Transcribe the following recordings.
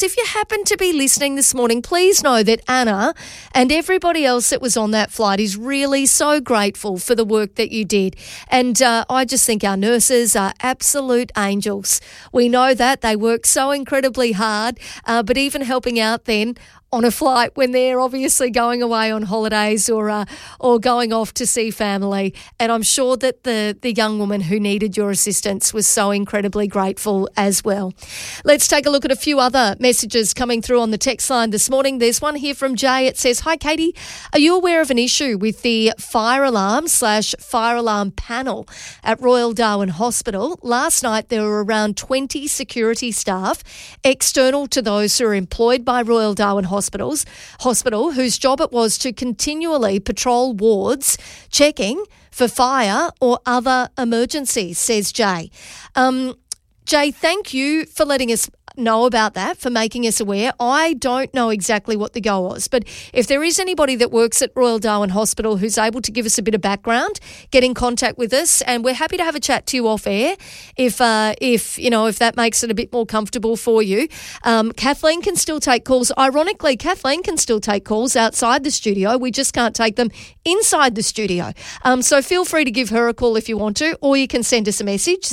If you happen to be listening this morning, please know that Anna and everybody else that was on that flight is really so grateful for the work that you did. And I just think our nurses are absolute angels. We know that they work so incredibly hard, but even helping out then on a flight when they're obviously going away on holidays or going off to see family. And I'm sure that the young woman who needed your assistance was so incredibly grateful as well. Let's take a look at a few other messages coming through on the text line this morning. There's one here from Jay. It says, "Hi, Katie. Are you aware of an issue with the fire alarm/fire alarm panel at Royal Darwin Hospital? Last night, there were around 20 security staff external to those who are employed by Royal Darwin Hospital, whose job it was to continually patrol wards, checking for fire or other emergencies," says Jay. Jay, thank you for letting us know about that, for making us aware. I don't know exactly what the go was, but if there is anybody that works at Royal Darwin Hospital who's able to give us a bit of background, get in contact with us, and we're happy to have a chat to you off air if that makes it a bit more comfortable for you. Kathleen can still take calls. Ironically, Kathleen can still take calls outside the studio. We just can't take them inside the studio. So feel free to give her a call if you want to, or you can send us a message,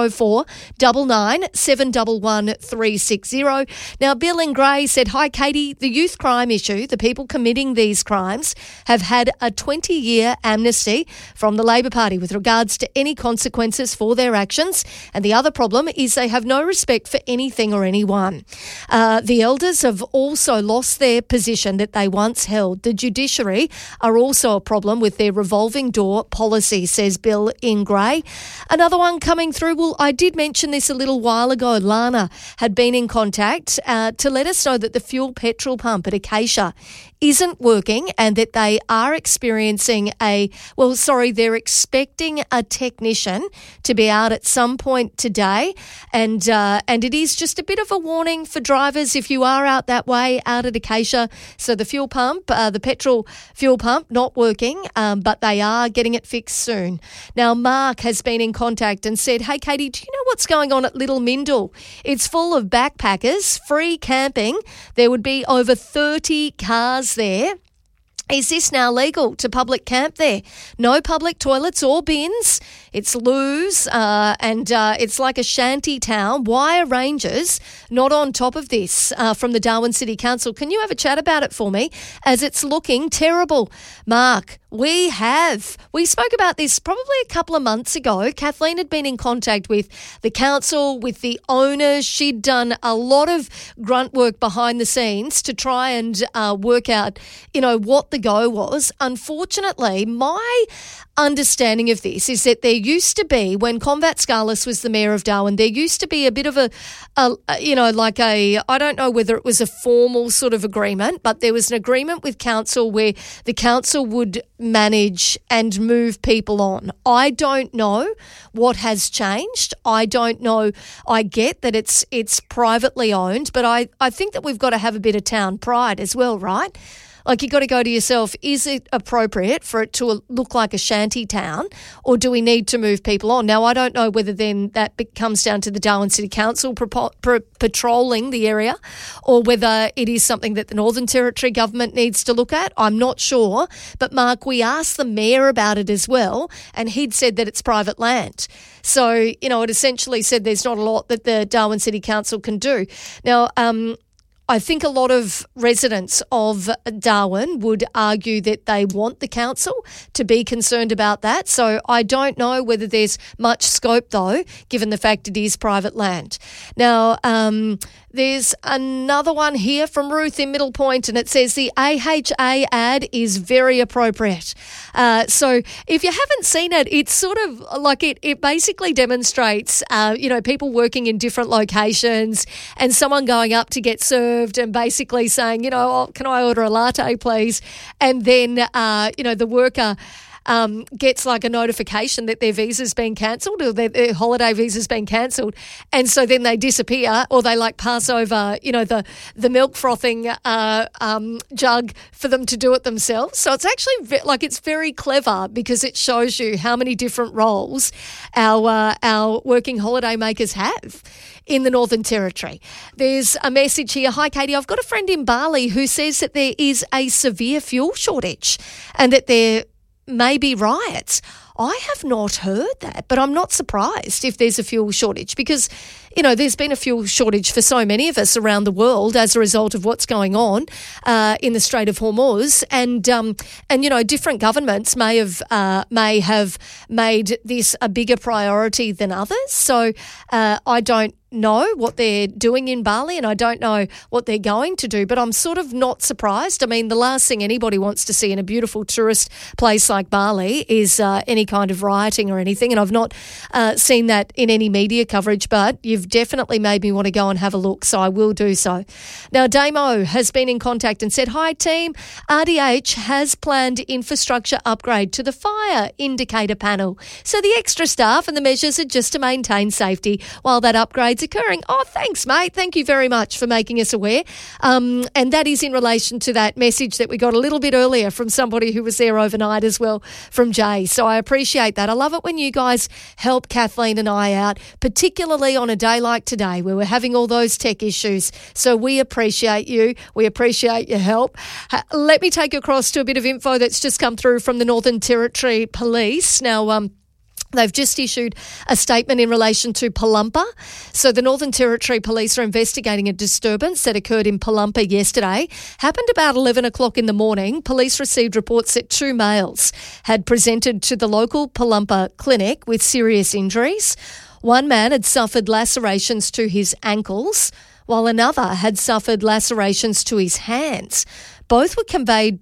0499 711 360. Now, Bill in Grey said, "Hi, Katie. The youth crime issue, the people committing these crimes have had a 20-year amnesty from the Labor Party with regards to any consequences for their actions. And the other problem is they have no respect for anything or anyone. The elders have also lost their position that they once held. The judiciary are also a problem with their revolving door policy," says Bill in Grey. Another one coming through. Well, I did mention this a little while ago. Lana had been in contact to let us know that the fuel petrol pump at Acacia isn't working and that they are experiencing they're expecting a technician to be out at some point today. And it is just a bit of a warning for drivers if you are out that way, out at Acacia. So the fuel pump, the petrol fuel pump, not working, but they are getting it fixed soon. Now, Mark has been in contact and said, "Hey, Katie, do you know what's going on at Little Mindle? It's full of backpackers, free camping. There would be over 30 cars there. Is this now legal to public camp there? No public toilets or bins. It's loos and it's like a shanty town. Why are rangers not on top of this?" From the Darwin City Council. Can you have a chat about it for me, as it's looking terrible? Mark, we spoke about this probably a couple of months ago. Kathleen had been in contact with the council, with the owners. She'd done a lot of grunt work behind the scenes to try and work out, what the go was. Unfortunately, my understanding of this is that there used to be, when Combat Scarlett was the Mayor of Darwin, there used to be a bit of I don't know whether it was a formal sort of agreement, but there was an agreement with council where the council would manage and move people on. I don't know what has changed. I don't know. I get that it's privately owned, but I think that we've got to have a bit of town pride as well, right? Like, you got to go to yourself, is it appropriate for it to look like a shanty town, or do we need to move people on? Now, I don't know whether then that comes down to the Darwin City Council patrolling the area, or whether it is something that the Northern Territory government needs to look at. I'm not sure. But, Mark, we asked the Mayor about it as well, and he'd said that it's private land. So, it essentially said there's not a lot that the Darwin City Council can do. Now, I think a lot of residents of Darwin would argue that they want the council to be concerned about that. So I don't know whether there's much scope, though, given the fact it is private land. Now, there's another one here from Ruth in Middle Point, and it says the AHA ad is very appropriate. So if you haven't seen it, it's sort of like it basically demonstrates, people working in different locations and someone going up to get served and basically saying, can I order a latte, please? And then, the worker gets like a notification that their visa's been cancelled or their holiday visa's been cancelled, and so then they disappear, or they like pass over, the milk frothing jug for them to do it themselves. So it's actually it's very clever because it shows you how many different roles our working holiday makers have in the Northern Territory. There's a message here. Hi, Katie. I've got a friend in Bali who says that there is a severe fuel shortage and that there may be riots. I have not heard that, but I'm not surprised if there's a fuel shortage because, there's been a fuel shortage for so many of us around the world as a result of what's going on in the Strait of Hormuz. And different governments may have made this a bigger priority than others. So I don't know what they're doing in Bali and I don't know what they're going to do, but I'm sort of not surprised. I mean, the last thing anybody wants to see in a beautiful tourist place like Bali is any kind of rioting or anything, and I've not seen that in any media coverage, but you've definitely made me want to go and have a look, so I will do so. Now, Damo has been in contact and said, hi team, RDH has planned infrastructure upgrade to the fire indicator panel, so the extra staff and the measures are just to maintain safety while that upgrade's occurring. Oh, thanks, mate. Thank you very much for making us aware. And that is in relation to that message that we got a little bit earlier from somebody who was there overnight as well, from Jay. So I appreciate that. I love it when you guys help Kathleen and I out, particularly on a day like today where we're having all those tech issues. So we appreciate you. We appreciate your help. Let me take you across to a bit of info that's just come through from the Northern Territory Police. Now, they've just issued a statement in relation to Palumpa. So the Northern Territory Police are investigating a disturbance that occurred in Palumpa yesterday. Happened about 11 o'clock in the morning. Police received reports that 2 males had presented to the local Palumpa clinic with serious injuries. One man had suffered lacerations to his ankles, while another had suffered lacerations to his hands. Both were conveyed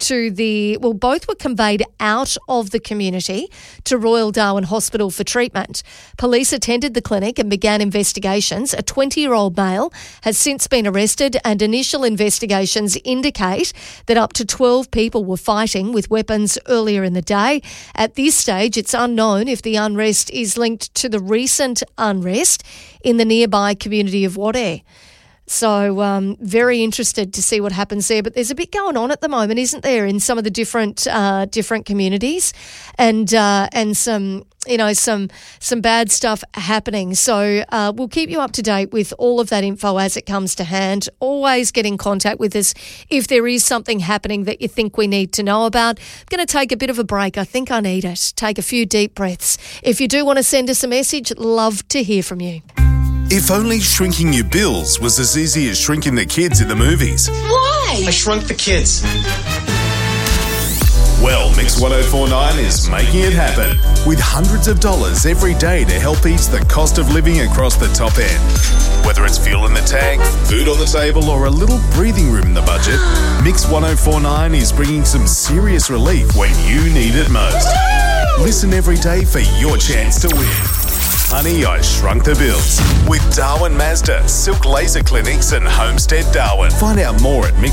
out of the community to Royal Darwin Hospital for treatment. Police attended the clinic and began investigations. A 20-year-old male has since been arrested, and initial investigations indicate that up to 12 people were fighting with weapons earlier in the day. At this stage, it's unknown if the unrest is linked to the recent unrest in the nearby community of Wadeye. So very interested to see what happens there. But there's a bit going on at the moment, isn't there, in some of the different communities, and some bad stuff happening. So we'll keep you up to date with all of that info as it comes to hand. Always get in contact with us if there is something happening that you think we need to know about. I'm going to take a bit of a break. I think I need it. Take a few deep breaths. If you do want to send us a message, love to hear from you. If only shrinking your bills was as easy as shrinking the kids in the movies. Why? I shrunk the kids. Well, Mix 1049 is making it happen with hundreds of dollars every day to help ease the cost of living across the top end. Whether it's fuel in the tank, food on the table, or a little breathing room in the budget, Mix 1049 is bringing some serious relief when you need it most. Listen every day for your chance to win. Honey, I Shrunk the Bills with Darwin Mazda, Silk Laser Clinics and Homestead Darwin. Find out more at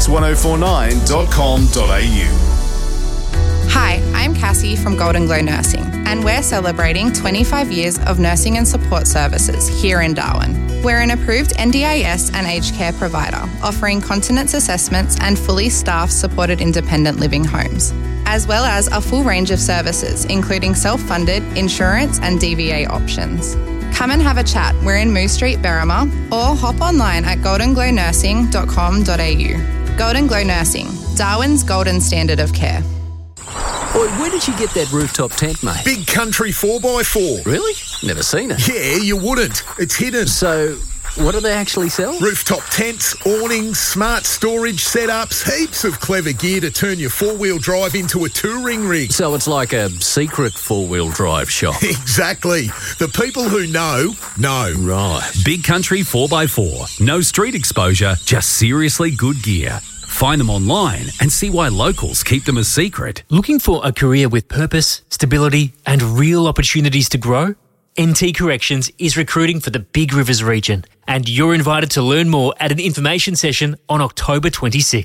mix1049.com.au. Hi, I'm Cassie from Golden Glow Nursing, and we're celebrating 25 years of nursing and support services here in Darwin. We're an approved NDIS and aged care provider, offering continence assessments and fully staffed supported independent living homes, as well as a full range of services, including self-funded, insurance and DVA options. Come and have a chat. We're in Moose Street, Berrima, or hop online at goldenglow.nursing.com.au. Golden Glow Nursing, Darwin's golden standard of care. Boy, where did you get that rooftop tent, mate? Big Country 4x4. Really? Never seen it. Yeah, you wouldn't. It's hidden. So, what do they actually sell? Rooftop tents, awnings, smart storage setups, heaps of clever gear to turn your four-wheel drive into a touring rig. So it's like a secret four-wheel drive shop. Exactly. The people who know. Right. Big Country 4x4. No street exposure, just seriously good gear. Find them online and see why locals keep them a secret. Looking for a career with purpose, stability and real opportunities to grow? NT Corrections is recruiting for the Big Rivers region, and you're invited to learn more at an information session on October 26.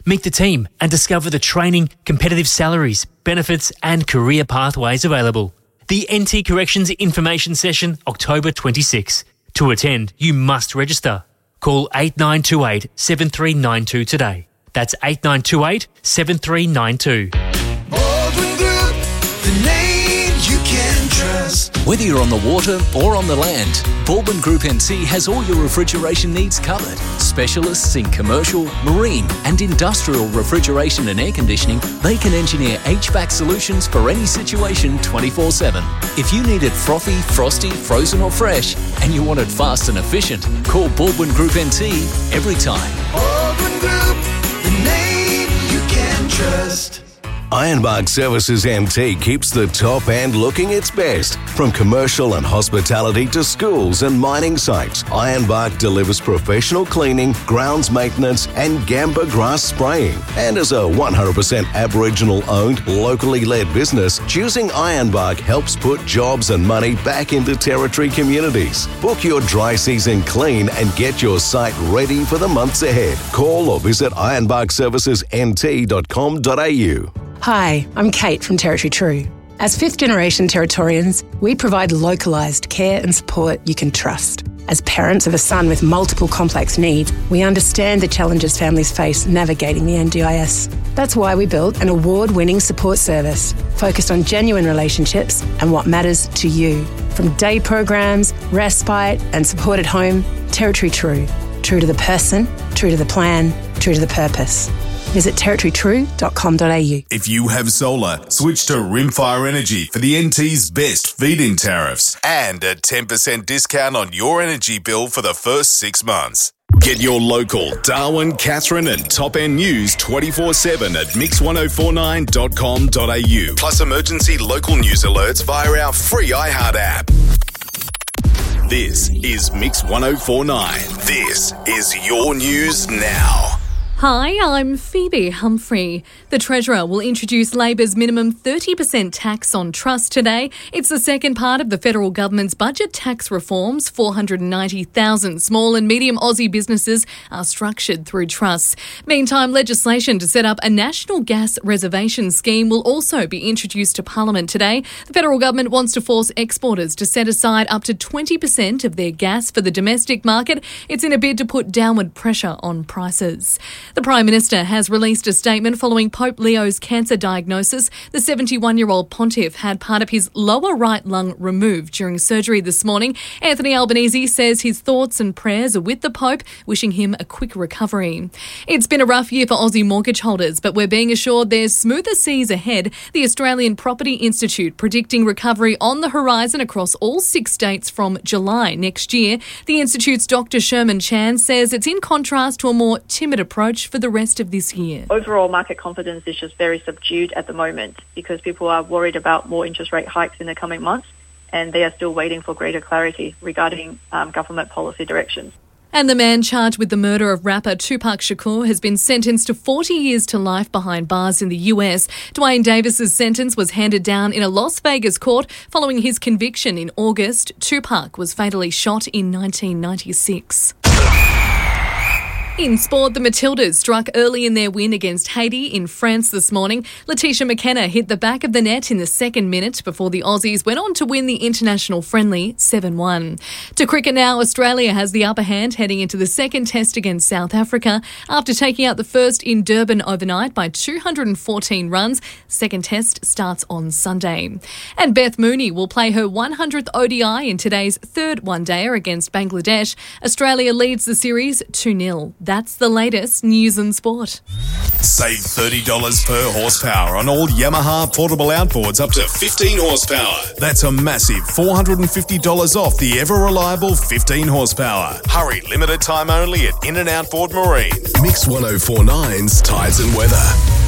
Meet the team and discover the training, competitive salaries, benefits and career pathways available. The NT Corrections Information Session, October 26. To attend, you must register. Call 8928 7392 today. That's 8928 7392. Baldwin Group, the name you can trust. Whether you're on the water or on the land, Baldwin Group NT has all your refrigeration needs covered. Specialists in commercial, marine and industrial refrigeration and air conditioning, they can engineer HVAC solutions for any situation 24/7. If you need it frothy, frosty, frozen or fresh, and you want it fast and efficient, call Baldwin Group NT every time. Baldwin Group, the name you can trust. Ironbark Services NT keeps the top end looking its best. From commercial and hospitality to schools and mining sites, Ironbark delivers professional cleaning, grounds maintenance and gamba grass spraying. And as a 100% Aboriginal-owned, locally led business, choosing Ironbark helps put jobs and money back into Territory communities. Book your dry season clean and get your site ready for the months ahead. Call or visit ironbarkservicesnt.com.au. Hi, I'm Kate from Territory True. As fifth-generation Territorians, we provide localised care and support you can trust. As parents of a son with multiple complex needs, we understand the challenges families face navigating the NDIS. That's why we built an award-winning support service focused on genuine relationships and what matters to you. From day programs, respite and support at home, Territory True. True to the person, true to the plan, true to the purpose. Visit territorytrue.com.au. If you have solar, switch to Rimfire Energy for the NT's best feed-in tariffs and a 10% discount on your energy bill for the first 6 months. Get your local Darwin, Katherine and top-end news 24/7 at mix1049.com.au. Plus emergency local news alerts via our free iHeart app. This is Mix 1049. This is your news now. Hi, I'm Phoebe Humphrey. The Treasurer will introduce Labor's minimum 30% tax on trust today. It's the second part of the federal government's budget tax reforms. 490,000 small and medium Aussie businesses are structured through trusts. Meantime, legislation to set up a national gas reservation scheme will also be introduced to Parliament today. The federal government wants to force exporters to set aside up to 20% of their gas for the domestic market. It's in a bid to put downward pressure on prices. The Prime Minister has released a statement following Pope Leo's cancer diagnosis. The 71-year-old pontiff had part of his lower right lung removed during surgery this morning. Anthony Albanese says his thoughts and prayers are with the Pope, wishing him a quick recovery. It's been a rough year for Aussie mortgage holders, but we're being assured there's smoother seas ahead. The Australian Property Institute predicting recovery on the horizon across all 6 states from July next year. The Institute's Dr. Sherman Chan says it's in contrast to a more timid approach for the rest of this year. Overall, market confidence is just very subdued at the moment because people are worried about more interest rate hikes in the coming months, and they are still waiting for greater clarity regarding government policy directions. And the man charged with the murder of rapper Tupac Shakur has been sentenced to 40 years to life behind bars in the US. Dwayne Davis's sentence was handed down in a Las Vegas court following his conviction in August. Tupac was fatally shot in 1996. In sport, the Matildas struck early in their win against Haiti in France this morning. Letitia McKenna hit the back of the net in the second minute before the Aussies went on to win the international friendly 7-1. To cricket now, Australia has the upper hand heading into the second test against South Africa after taking out the first in Durban overnight by 214 runs. Second test starts on Sunday. And Beth Mooney will play her 100th ODI in today's third one-dayer against Bangladesh. Australia leads the series 2-0. That's the latest news and sport. Save $30 per horsepower on all Yamaha portable outboards up to 15 horsepower. That's a massive $450 off the ever-reliable 15 horsepower. Hurry, limited time only at In-N Outboard Marine. Mix 1049's Tides and Weather.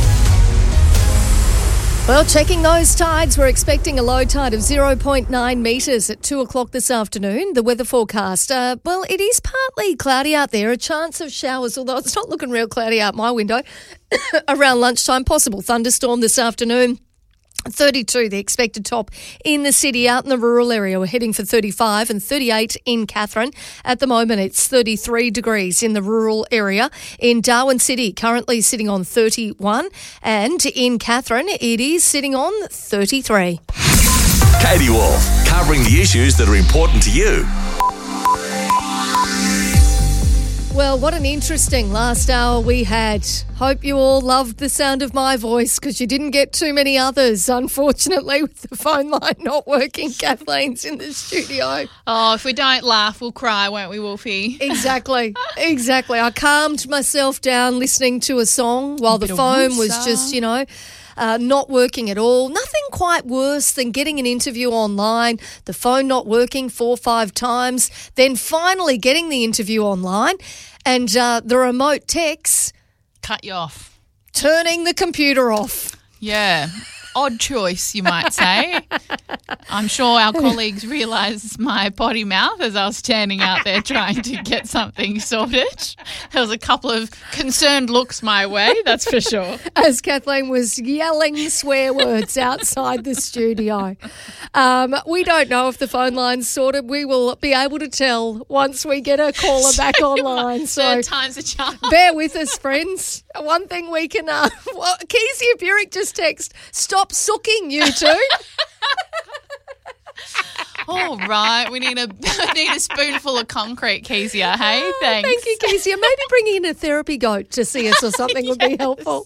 Well, checking those tides, we're expecting a low tide of 0.9 metres at 2 o'clock this afternoon. The weather forecast, well, it is partly cloudy out there, a chance of showers, although it's not looking real cloudy out my window. Around lunchtime, possible thunderstorm this afternoon. 32, the expected top in the city. Out in the rural area, we're heading for 35 and 38 in Katherine. At the moment, it's 33 degrees in the rural area. In Darwin City, currently sitting on 31. And in Katherine, it is sitting on 33. Katie Wolf, covering the issues that are important to you. Well, what an interesting last hour we had. Hope you all loved the sound of my voice because you didn't get too many others, unfortunately, with the phone line not working. Kathleen's in the studio. Oh, if we don't laugh, we'll cry, won't we, Wolfie? Exactly. I calmed myself down listening to a song while the phone was just, not working at all. Nothing quite worse than getting an interview online, the phone not working 4 or 5 times, then finally getting the interview online and the remote techs cut you off. Turning the computer off. Yeah. Odd choice, you might say. I'm sure our colleagues realised my potty mouth as I was standing out there trying to get something sorted. There was a couple of concerned looks my way, that's for sure. As Kathleen was yelling swear words outside the studio. We don't know if the phone line's sorted. We will be able to tell once we get a caller back online. So third time's a charm. Bear with us, friends. One thing we can... Kezia Burek just text, stop sooking, you two. All right, we need a spoonful of concrete, Kezia. Hey, thanks. Thank you, Kezia. Maybe bringing in a therapy goat to see us or something would be helpful.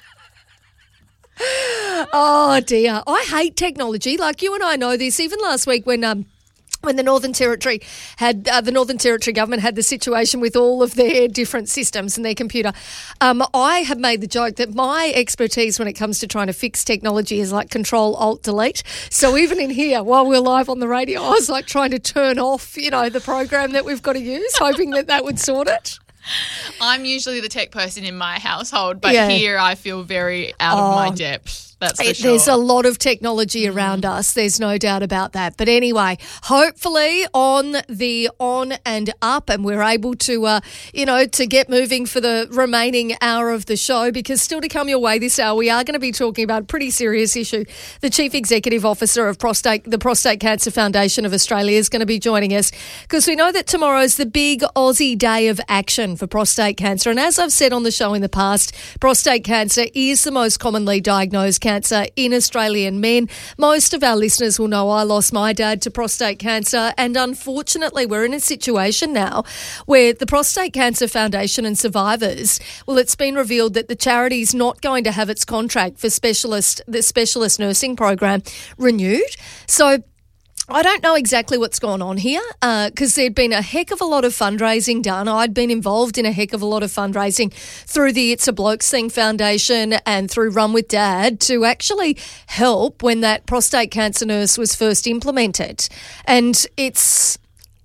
Oh, dear. I hate technology. Like, you and I know this. Even last week when the Northern Territory had the Northern Territory government had the situation with all of their different systems and their computer, I have made the joke that my expertise when it comes to trying to fix technology is like Control-Alt-Delete. So even in here, while we're live on the radio, I was like trying to turn off, the program that we've got to use, hoping that would sort it. I'm usually the tech person in my household, but here I feel very out of my depth. That's for sure. There's a lot of technology around us. There's no doubt about that. But anyway, hopefully on the on and up, and we're able to, to get moving for the remaining hour of the show, because still to come your way this hour, we are going to be talking about a pretty serious issue. The Chief Executive Officer of the Prostate Cancer Foundation of Australia is going to be joining us because we know that tomorrow's the big Aussie Day of Action for prostate cancer. And as I've said on the show in the past, prostate cancer is the most commonly diagnosed cancer in Australian men. Most of our listeners will know I lost my dad to prostate cancer, and unfortunately we're in a situation now where the Prostate Cancer Foundation and survivors, well, it's been revealed that the charity is not going to have its contract for the specialist nursing program renewed. So I don't know exactly what's gone on here because there'd been a heck of a lot of fundraising done. I'd been involved in a heck of a lot of fundraising through the It's a Blokes Thing Foundation and through Run with Dad to actually help when that prostate cancer nurse was first implemented. And it's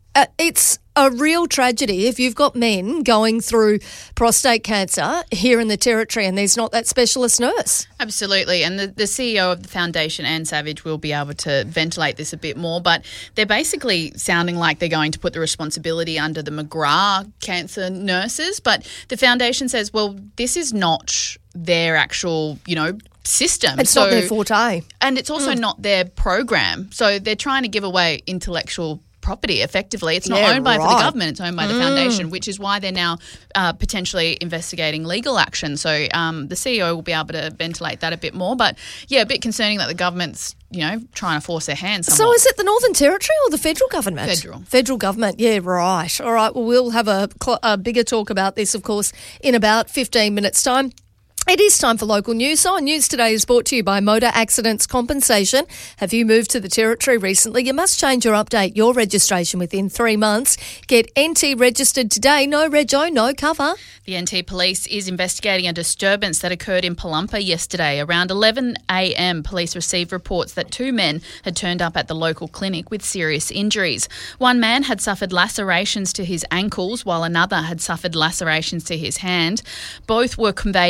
a real tragedy if you've got men going through prostate cancer here in the Territory and there's not that specialist nurse. Absolutely. And the CEO of the foundation, Anne Savage, will be able to ventilate this a bit more. But they're basically sounding like they're going to put the responsibility under the McGrath cancer nurses. But the foundation says, well, this is not their actual, system. It's not their forte. And it's also not their program. So they're trying to give away intellectual property effectively. It's not owned by the government, it's owned by the foundation, which is why they're now potentially investigating legal action. So the CEO will be able to ventilate that a bit more. But yeah, a bit concerning that the government's trying to force their hand somewhat. So is it the Northern Territory or the federal government? Federal government, yeah, right. All right, well, we'll have a bigger talk about this, of course, in about 15 minutes' time. It is time for local news. So, News Today is brought to you by Motor Accidents Compensation. Have you moved to the Territory recently? You must change or update your registration within 3 months. Get NT registered today. No rego, no cover. The NT Police is investigating a disturbance that occurred in Palumpa yesterday. Around 11 a.m, police received reports that 2 men had turned up at the local clinic with serious injuries. One man had suffered lacerations to his ankles, while another had suffered lacerations to his hand. Both were conveyed out of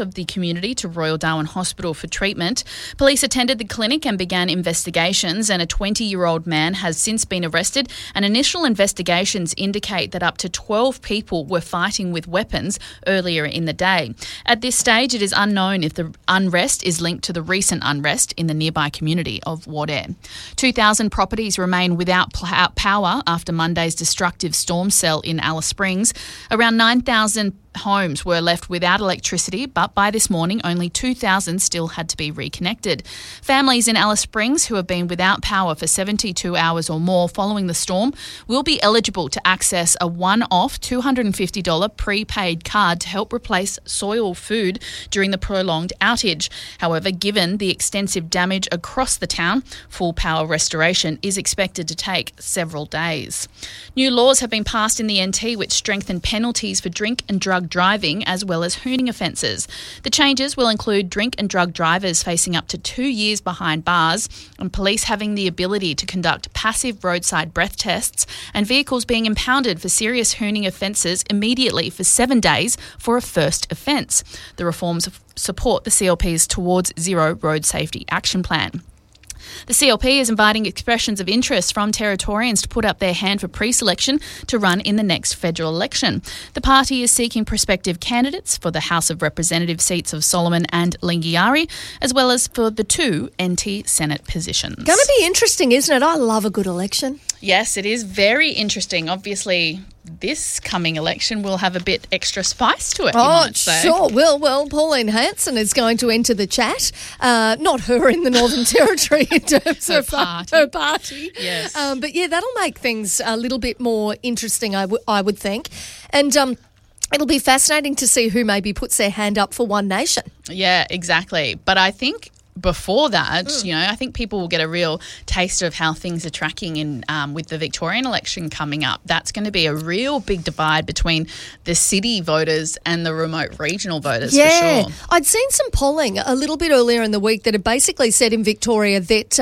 of the community to Royal Darwin Hospital for treatment. Police attended the clinic and began investigations, and a 20-year-old man has since been arrested, and initial investigations indicate that up to 12 people were fighting with weapons earlier in the day. At this stage, it is unknown if the unrest is linked to the recent unrest in the nearby community of Wardare. 2,000 properties remain without power after Monday's destructive storm cell in Alice Springs. Around 9,000 homes were left without electricity, but by this morning only 2,000 still had to be reconnected. Families in Alice Springs who have been without power for 72 hours or more following the storm will be eligible to access a one-off $250 prepaid card to help replace soil food during the prolonged outage. However, given the extensive damage across the town, full power restoration is expected to take several days. New laws have been passed in the NT which strengthen penalties for drink and drug driving as well as hooning offences. The changes will include drink and drug drivers facing up to 2 years behind bars, and police having the ability to conduct passive roadside breath tests, and vehicles being impounded for serious hooning offences immediately for 7 days for a first offence. The reforms support the CLP's Towards Zero Road Safety Action Plan. The CLP is inviting expressions of interest from Territorians to put up their hand for pre-selection to run in the next federal election. The party is seeking prospective candidates for the House of Representative seats of Solomon and Lingiari, as well as for the 2 NT Senate positions. Going to be interesting, isn't it? I love a good election. Yes, it is very interesting. Obviously, this coming election will have a bit extra spice to it, you might say. Sure. Well, Pauline Hanson is going to enter the chat. Not her in the Northern Territory in terms of her party. Yes. But yeah, that'll make things a little bit more interesting, I would think. And it'll be fascinating to see who maybe puts their hand up for One Nation. Yeah, exactly. But I think before that, I think people will get a real taste of how things are tracking in with the Victorian election coming up. That's going to be a real big divide between the city voters and the remote regional voters, for sure. I'd seen some polling a little bit earlier in the week that had basically said in Victoria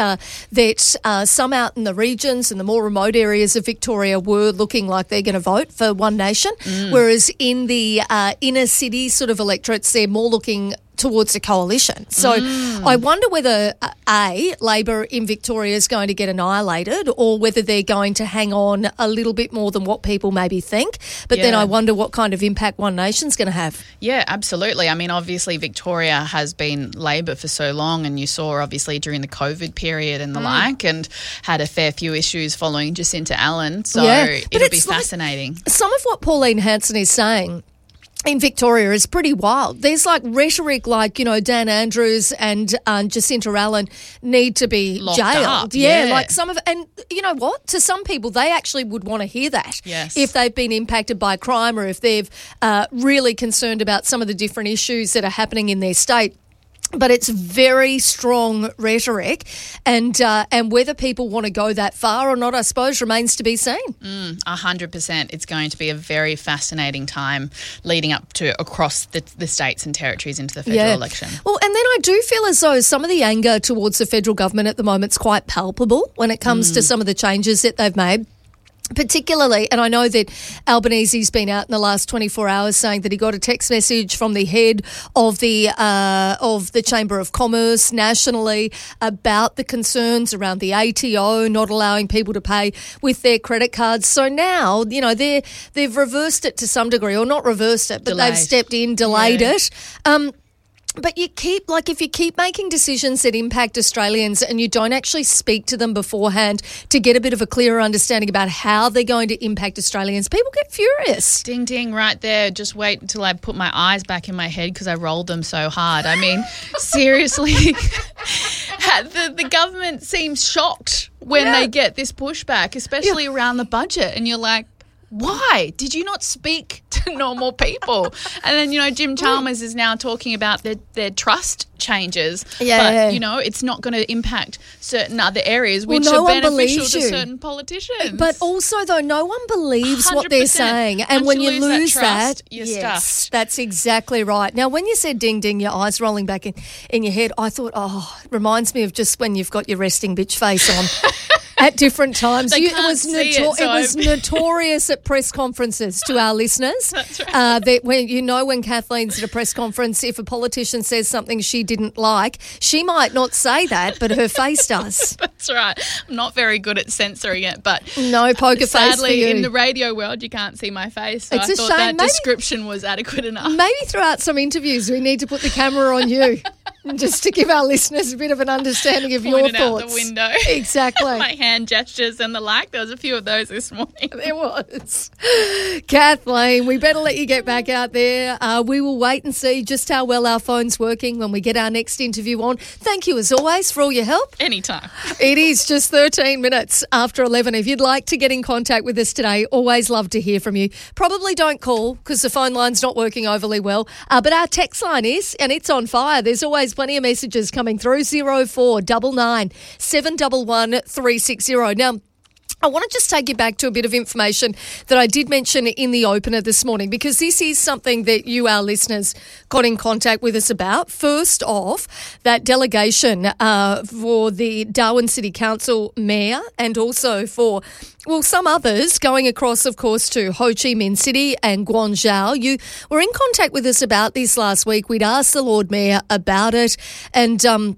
that some out in the regions and the more remote areas of Victoria were looking like they're going to vote for One Nation, whereas in the inner city sort of electorates, they're more looking towards a coalition. So I wonder whether, Labor in Victoria is going to get annihilated or whether they're going to hang on a little bit more than what people maybe think. But then I wonder what kind of impact One Nation's going to have. Yeah, absolutely. I mean, obviously Victoria has been Labor for so long, and you saw obviously during the COVID period and the like, and had a fair few issues following Jacinta Allen. So it'll be fascinating. Some of what Pauline Hanson is saying in Victoria is pretty wild. There's like rhetoric like, Dan Andrews and Jacinta Allen need to be locked jailed. Up. Yeah, like some of, and you know what? To some people, they actually would want to hear that. Yes. If they've been impacted by crime or if they've really concerned about some of the different issues that are happening in their state. But it's very strong rhetoric, and whether people want to go that far or not, I suppose, remains to be seen. 100%. It's going to be a very fascinating time leading up to across the states and territories into the federal election. Well, and then I do feel as though some of the anger towards the federal government at the moment is quite palpable when it comes to some of the changes that they've made. Particularly, and I know that Albanese's been out in the last 24 hours saying that he got a text message from the head of the Chamber of Commerce nationally about the concerns around the ATO not allowing people to pay with their credit cards. So now, they've reversed it to some degree, or not reversed it, but they've stepped in, delayed it. But if you keep making decisions that impact Australians and you don't actually speak to them beforehand to get a bit of a clearer understanding about how they're going to impact Australians, people get furious. Ding, ding, right there. Just wait until I put my eyes back in my head because I rolled them so hard. I mean, seriously, the government seems shocked when they get this pushback, especially around the budget. And you're like, why did you not speak to normal people? And then, Jim Chalmers is now talking about their trust changes. Yeah. But, it's not going to impact certain other areas which are beneficial to certain politicians. But also, though, no one believes what they're saying. And when you lose that, you're stuffed. That's exactly right. Now, when you said ding, ding, your eyes rolling back in your head, I thought, it reminds me of just when you've got your resting bitch face on. at different times. They can't see it, so it was notorious at press conferences to our listeners. That's right. That when Kathleen's at a press conference, if a politician says something she didn't like, she might not say that, but her face does. That's right. I'm not very good at censoring it, but no poker face for you. Sadly, in the radio world, you can't see my face, so it's I thought that description was adequate enough. Maybe throughout some interviews, we need to put the camera on you. Just to give our listeners a bit of an understanding of your thoughts. Out the window. Exactly. My hand gestures and the like. There was a few of those this morning. There was. Kathleen, we better let you get back out there. We will wait and see just how well our phone's working when we get our next interview on. Thank you, as always, for all your help. Anytime. It is just 13 minutes after 11. If you'd like to get in contact with us today, always love to hear from you. Probably don't call because the phone line's not working overly well, but our text line is, and it's on fire. There's always plenty of messages coming through. 0499 711 360. Now, I want to just take you back to a bit of information that I did mention in the opener this morning, because this is something that you, our listeners, got in contact with us about. First off, that delegation for the Darwin City Council Mayor and also for some others going across, of course, to Ho Chi Minh City and Guangzhou. You were in contact with us about this last week. We'd asked the Lord Mayor about it, and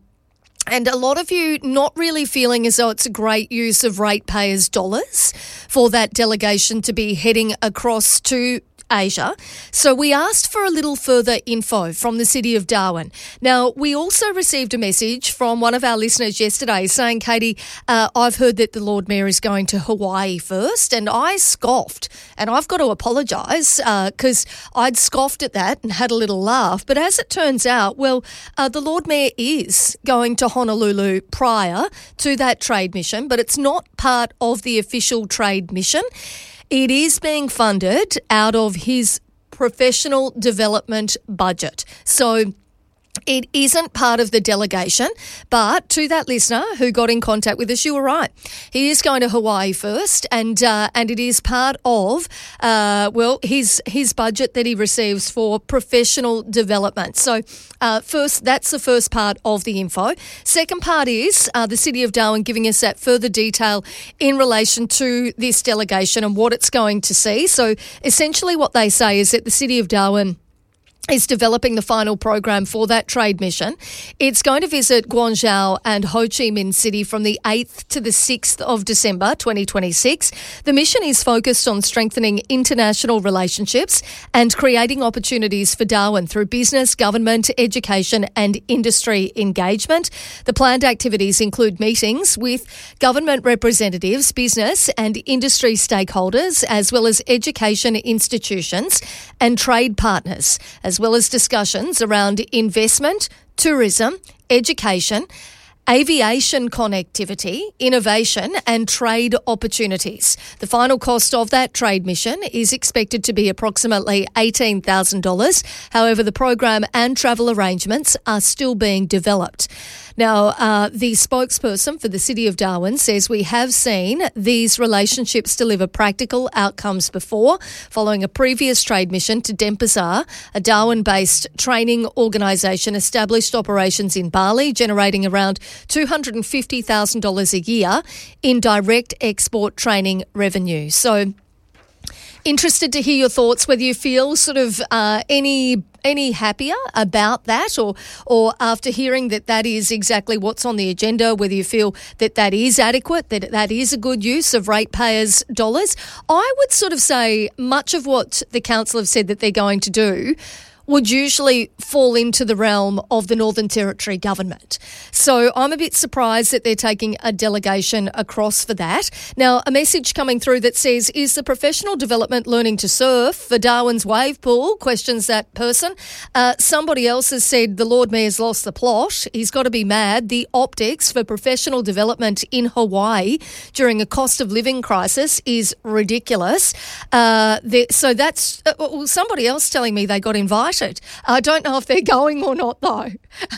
a lot of you not really feeling as though it's a great use of ratepayers' dollars for that delegation to be heading across to Asia. So we asked for a little further info from the City of Darwin. Now, we also received a message from one of our listeners yesterday saying, Katie, I've heard that the Lord Mayor is going to Hawaii first, and I scoffed. And I've got to apologise because I'd scoffed at that and had a little laugh. But as it turns out, the Lord Mayor is going to Honolulu prior to that trade mission, but it's not part of the official trade mission. It is being funded out of his professional development budget. So it isn't part of the delegation, but to that listener who got in contact with us, you were right. He is going to Hawaii first, and it is part of his budget that he receives for professional development. So first, that's the first part of the info. Second part is the City of Darwin giving us that further detail in relation to this delegation and what it's going to see. So essentially, what they say is that the City of Darwin is developing the final program for that trade mission. It's going to visit Guangzhou and Ho Chi Minh City from the 8th to the 6th of December 2026. The mission is focused on strengthening international relationships and creating opportunities for Darwin through business, government, education and industry engagement. The planned activities include meetings with government representatives, business and industry stakeholders, as well as education institutions and trade partners, as well as discussions around investment, tourism, education, aviation connectivity, innovation and trade opportunities. The final cost of that trade mission is expected to be approximately $18,000. However, the program and travel arrangements are still being developed. Now, the spokesperson for the City of Darwin says we have seen these relationships deliver practical outcomes before, following a previous trade mission to Denpasar, a Darwin-based training organisation established operations in Bali, generating around $250,000 a year in direct export training revenue. So, interested to hear your thoughts, whether you feel sort of any happier about that, or after hearing that is exactly what's on the agenda, whether you feel that is adequate, that is a good use of ratepayers' dollars. I would sort of say much of what the council have said that they're going to do would usually fall into the realm of the Northern Territory government. So I'm a bit surprised that they're taking a delegation across for that. Now, a message coming through that says, is the professional development learning to surf for Darwin's wave pool? Questions that person. Somebody else has said the Lord Mayor's lost the plot. He's got to be mad. The optics for professional development in Hawaii during a cost of living crisis is ridiculous. So that's somebody else telling me they got invited. I don't know if they're going or not, though.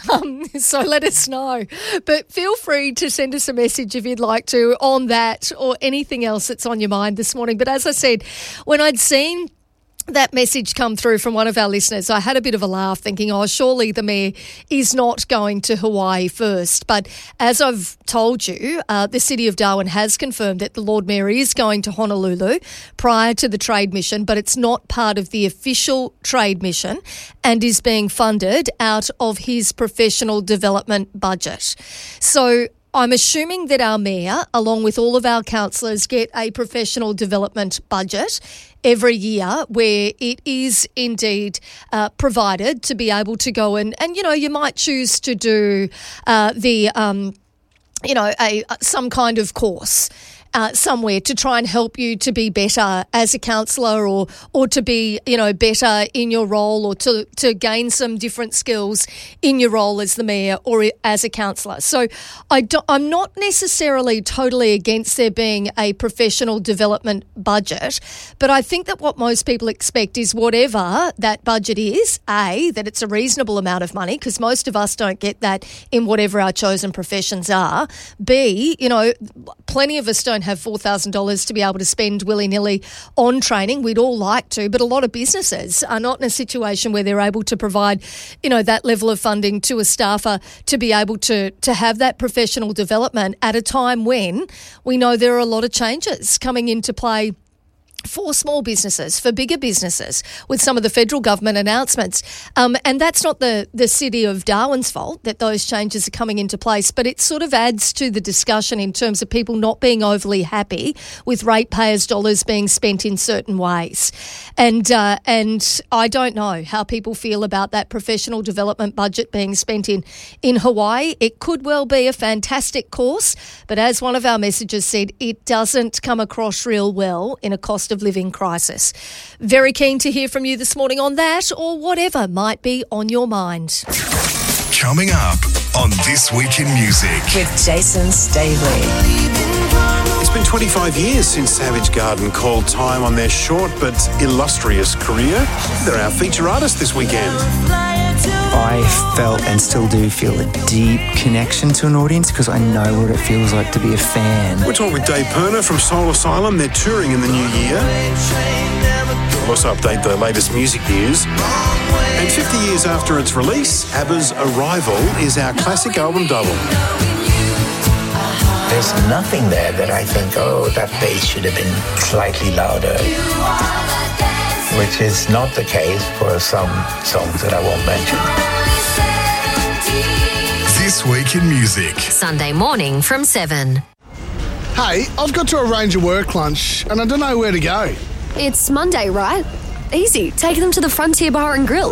So let us know. But feel free to send us a message if you'd like to on that or anything else that's on your mind this morning. But as I said, when I'd seen that message come through from one of our listeners, I had a bit of a laugh thinking, surely the mayor is not going to Hawaii first. But as I've told you, the City of Darwin has confirmed that the Lord Mayor is going to Honolulu prior to the trade mission, but it's not part of the official trade mission and is being funded out of his professional development budget. So I'm assuming that our mayor, along with all of our councillors, get a professional development budget every year where it is indeed provided to be able to go and you might choose to do some kind of course somewhere to try and help you to be better as a councillor or to be, better in your role or to gain some different skills in your role as the mayor or as a councillor. So I'm not necessarily totally against there being a professional development budget, but I think that what most people expect is whatever that budget is, A, that it's a reasonable amount of money because most of us don't get that in whatever our chosen professions are. B, plenty of us don't have $4,000 to be able to spend willy-nilly on training. We'd all like to, but a lot of businesses are not in a situation where they're able to provide, that level of funding to a staffer to be able to have that professional development at a time when we know there are a lot of changes coming into play for small businesses, for bigger businesses, with some of the federal government announcements. And that's not the City of Darwin's fault that those changes are coming into place, but it sort of adds to the discussion in terms of people not being overly happy with ratepayers' dollars being spent in certain ways. And I don't know how people feel about that professional development budget being spent in Hawaii. It could well be a fantastic course, but as one of our messages said, it doesn't come across real well in a cost of living crisis. Very keen to hear from you this morning on that or whatever might be on your mind. Coming up on This Week in Music with Jason Staveley. It's been 25 years since Savage Garden called time on their short but illustrious career. They're our feature artist this weekend. I felt and still do feel a deep connection to an audience because I know what it feels like to be a fan. We're talking with Dave Perner from Soul Asylum. They're touring in the new year. We'll also update the latest music news. And 50 years after its release, ABBA's Arrival is our classic album double. There's nothing there that I think, that bass should have been slightly louder. Which is not the case for some songs that I won't mention. This Week in Music. Sunday morning from 7. Hey, I've got to arrange a work lunch and I don't know where to go. It's Monday, right? Easy. Take them to the Frontier Bar and Grill.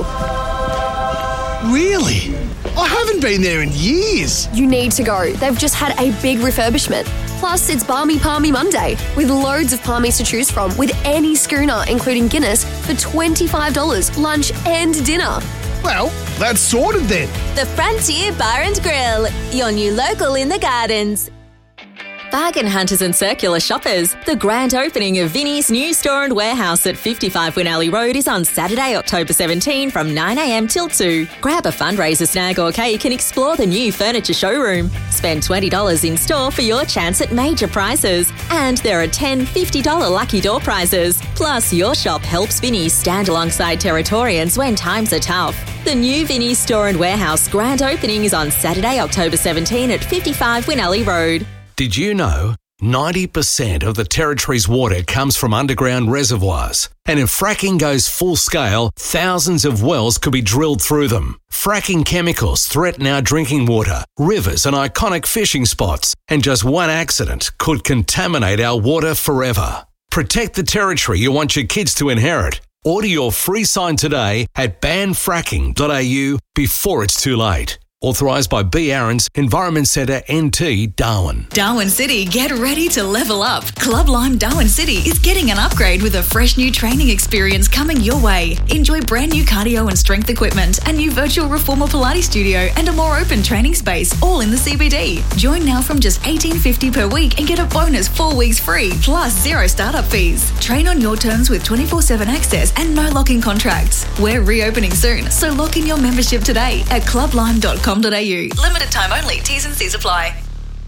Really? I haven't been there in years. You need to go. They've just had a big refurbishment. Plus, it's Barmy Palmy Monday, with loads of palmies to choose from, with any schooner, including Guinness, for $25, lunch and dinner. Well, that's sorted then. The Frontier Bar and Grill, your new local in the Gardens. Bargain hunters and circular shoppers, the grand opening of Vinnie's new store and warehouse at 55 Winally Road is on Saturday, October 17 from 9am till 2. Grab a fundraiser snag or cake and explore the new furniture showroom. Spend $20 in store for your chance at major prizes. And there are $10, $50 lucky door prizes. Plus, your shop helps Vinnie's stand alongside Territorians when times are tough. The new Vinnie's store and warehouse grand opening is on Saturday, October 17 at 55 Winally Road. Did you know 90% of the Territory's water comes from underground reservoirs? And if fracking goes full scale, thousands of wells could be drilled through them. Fracking chemicals threaten our drinking water, rivers and iconic fishing spots. And just one accident could contaminate our water forever. Protect the Territory you want your kids to inherit. Order your free sign today at banfracking.au before it's too late. Authorised by B. Aarons, Environment Centre, NT, Darwin. Darwin City, get ready to level up. Club Lime Darwin City is getting an upgrade with a fresh new training experience coming your way. Enjoy brand new cardio and strength equipment, a new virtual reformer Pilates studio, and a more open training space, all in the CBD. Join now from just $18.50 per week and get a bonus 4 weeks free, plus 0 startup fees. Train on your terms with 24/7 access and no lock-in contracts. We're reopening soon, so lock in your membership today at clublime.com.au. Limited time only. T's and C's apply.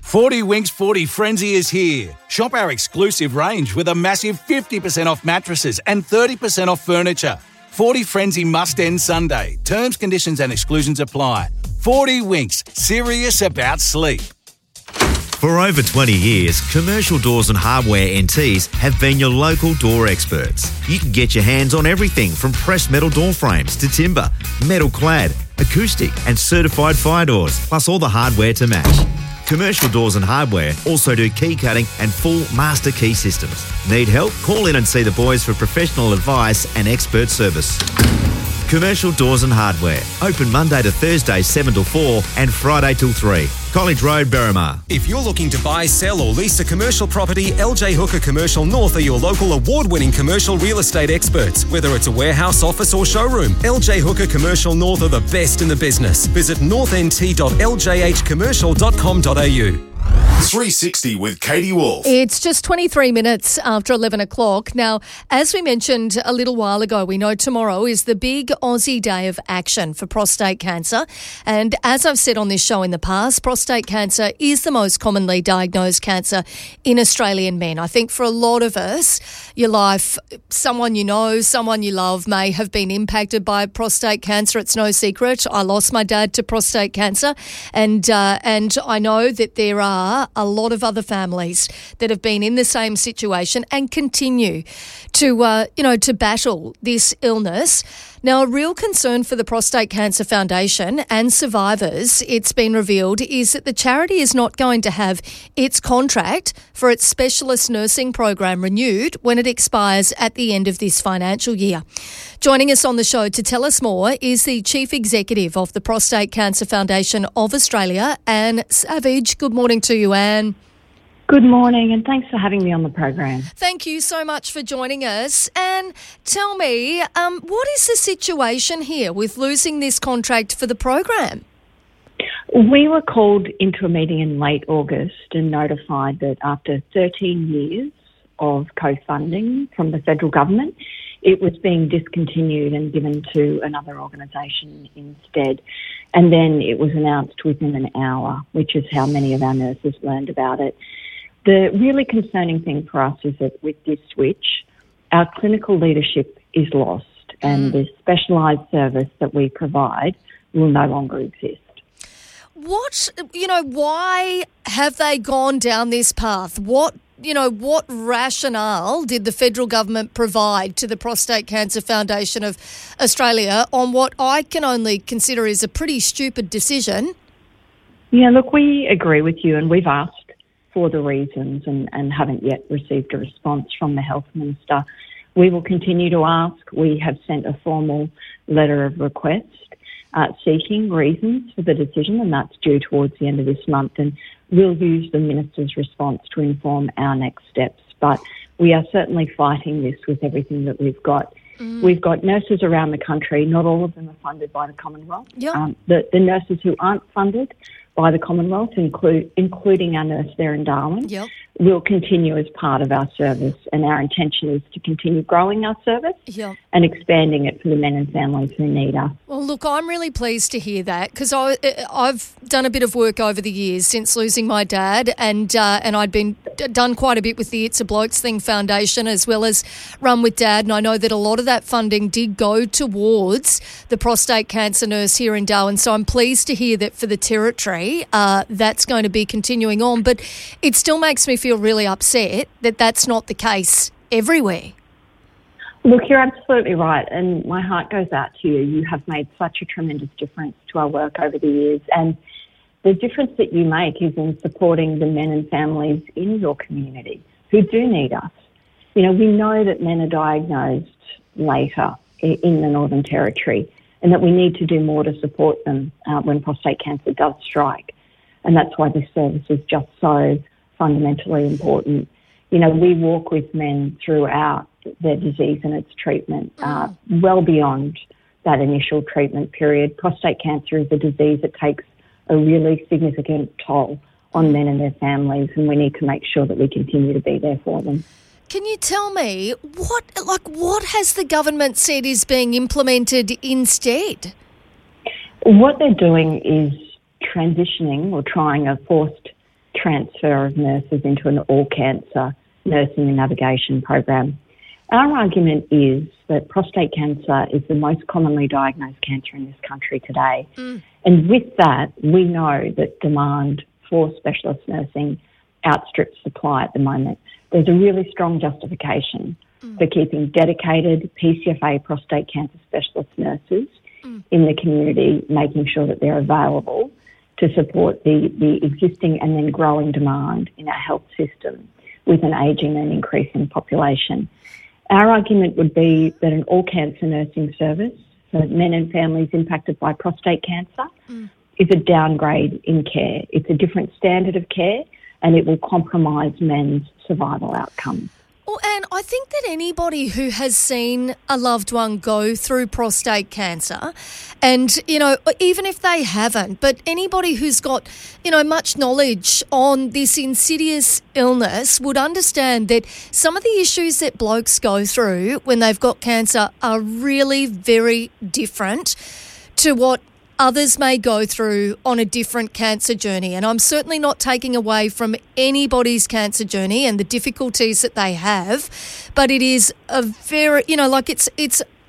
40 Winks 40 Frenzy is here. Shop our exclusive range with a massive 50% off mattresses and 30% off furniture. 40 Frenzy must end Sunday. Terms, conditions and exclusions apply. 40 Winks, serious about sleep. For over 20 years, Commercial Doors and Hardware NTs have been your local door experts. You can get your hands on everything from pressed metal door frames to timber, metal clad, acoustic and certified fire doors, plus all the hardware to match. Commercial Doors and Hardware also do key cutting and full master key systems. Need help? Call in and see the boys for professional advice and expert service. Commercial Doors and Hardware. Open Monday to Thursday 7 till 4 and Friday till 3. College Road, Berrimah. If you're looking to buy, sell or lease a commercial property, LJ Hooker Commercial North are your local award-winning commercial real estate experts. Whether it's a warehouse, office or showroom, LJ Hooker Commercial North are the best in the business. Visit northnt.ljhcommercial.com.au. 360 with Katie Wolf. It's just 23 minutes after 11 o'clock. Now, as we mentioned a little while ago, we know tomorrow is the big Aussie Day of Action for prostate cancer. And as I've said on this show in the past, prostate cancer is the most commonly diagnosed cancer in Australian men. I think for a lot of us, your life, someone you know, someone you love may have been impacted by prostate cancer. It's no secret. I lost my dad to prostate cancer, and I know that there are a lot of other families that have been in the same situation and continue to battle this illness. Now, a real concern for the Prostate Cancer Foundation and survivors, it's been revealed, is that the charity is not going to have its contract for its specialist nursing program renewed when it expires at the end of this financial year. Joining us on the show to tell us more is the Chief Executive of the Prostate Cancer Foundation of Australia, Anne Savage. Good morning to you, Anne. Good morning, and thanks for having me on the program. Thank you so much for joining us. And tell me, what is the situation here with losing this contract for the program? We were called into a meeting in late August and notified that after 13 years of co-funding from the federal government, it was being discontinued and given to another organisation instead. And then it was announced within an hour, which is how many of our nurses learned about it. The really concerning thing for us is that with this switch, our clinical leadership is lost and the specialised service that we provide will no longer exist. Why have they gone down this path? What rationale did the federal government provide to the Prostate Cancer Foundation of Australia on what I can only consider is a pretty stupid decision? Yeah, look, we agree with you, and we've asked for the reasons and haven't yet received a response from the Health Minister. We will continue to ask. We have sent a formal letter of request seeking reasons for the decision, and that's due towards the end of this month, and we'll use the Minister's response to inform our next steps. But we are certainly fighting this with everything that we've got. We've got nurses around the country. Not all of them are funded by the Commonwealth. Yep. The nurses who aren't funded by the Commonwealth, including our nurse there in Darwin, will continue as part of our service, and our intention is to continue growing our service and expanding it for the men and families who need us. Well, look, I'm really pleased to hear that, because I've done a bit of work over the years since losing my dad, and I'd done quite a bit with the It's a Blokes Thing Foundation as well as Run with Dad, and I know that a lot of that funding did go towards the prostate cancer nurse here in Darwin, so I'm pleased to hear that for the Territory that's going to be continuing on, but it still makes me feel really upset that that's not the case everywhere. Look, you're absolutely right, and my heart goes out to you. You have made such a tremendous difference to our work over the years, and the difference that you make is in supporting the men and families in your community who do need us. We know that men are diagnosed later in the Northern Territory, and that we need to do more to support them when prostate cancer does strike. And that's why this service is just so fundamentally important. We walk with men throughout their disease and its treatment, well beyond that initial treatment period. Prostate cancer is a disease that takes a really significant toll on men and their families, and we need to make sure that we continue to be there for them. Can you tell me what has the government said is being implemented instead? What they're doing is transitioning or trying a forced transfer of nurses into an all-cancer nursing and navigation program. Our argument is that prostate cancer is the most commonly diagnosed cancer in this country today. And with that, we know that demand for specialist nursing outstrips supply at the moment. There's a really strong justification for keeping dedicated PCFA prostate cancer specialist nurses in the community, making sure that they're available to support the existing and then growing demand in our health system with an ageing and increasing population. Our argument would be that an all-cancer nursing service for men and families impacted by prostate cancer is a downgrade in care. It's a different standard of care, and it will compromise men's survival outcomes. Well, Anne, I think that anybody who has seen a loved one go through prostate cancer, and, you know, even if they haven't, but anybody who's got, you know, much knowledge on this insidious illness would understand that some of the issues that blokes go through when they've got cancer are really very different to what others may go through on a different cancer journey. And I'm certainly not taking away from anybody's cancer journey and the difficulties that they have, but it is a very, you know, like it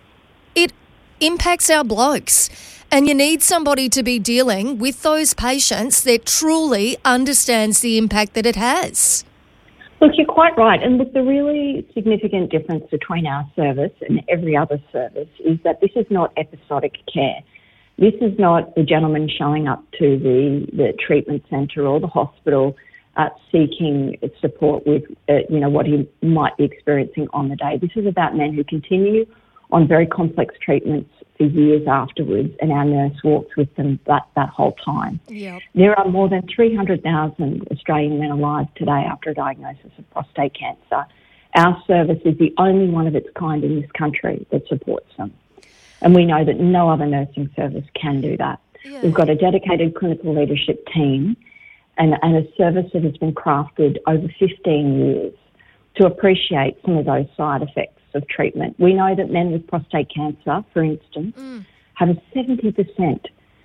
impacts our blokes. And you need somebody to be dealing with those patients that truly understands the impact that it has. Look, you're quite right. And look, the really significant difference between our service and every other service is that this is not episodic care. This is not the gentleman showing up to the treatment centre or the hospital seeking support with, what he might be experiencing on the day. This is about men who continue on very complex treatments for years afterwards, and our nurse walks with them that whole time. Yep. There are more than 300,000 Australian men alive today after a diagnosis of prostate cancer. Our service is the only one of its kind in this country that supports them. And we know that no other nursing service can do that. Yeah. We've got a dedicated clinical leadership team and a service that has been crafted over 15 years to appreciate some of those side effects of treatment. We know that men with prostate cancer, for instance, have a 70%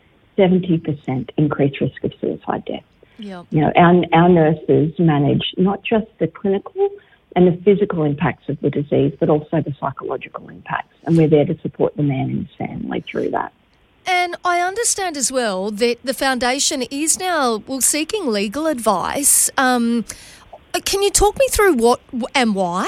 increased risk of suicide death. Yep. You know, our nurses manage not just the clinical and the physical impacts of the disease, but also the psychological impacts. And we're there to support the man and his family through that. And I understand as well that the foundation is now seeking legal advice. Can you talk me through what and why?